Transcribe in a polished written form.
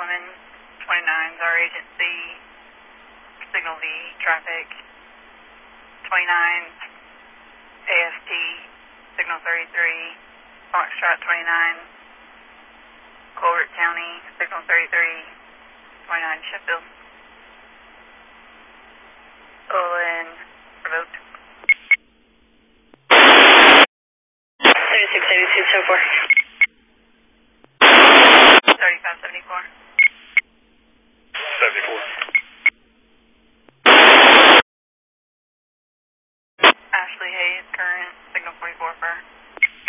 Clemens, 29's our agency, signal V, traffic, 29's AST, signal 33, Foxtrot 29, Colbert County, signal 33, 29 Sheffield. Olin, revoked. 3682, 74. 3574.